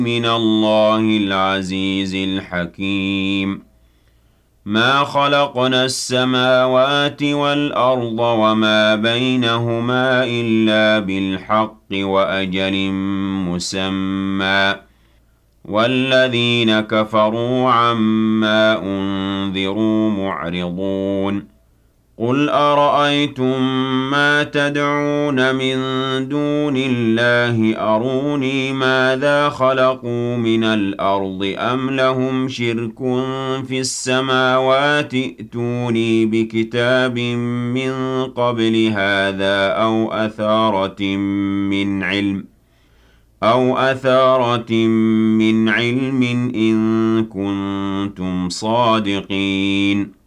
من الله العزيز الحكيم ما خلقنا السماوات والأرض وما بينهما إلا بالحق وأجل مسمى والذين كفروا عما أنذروا معرضون قل أرأيتم ما تدعون من دون الله أروني ماذا خلقوا من الأرض أم لهم شرك في السماوات ائتوني بكتاب من قبل هذا أو أثارة من علم إن كنتم صادقين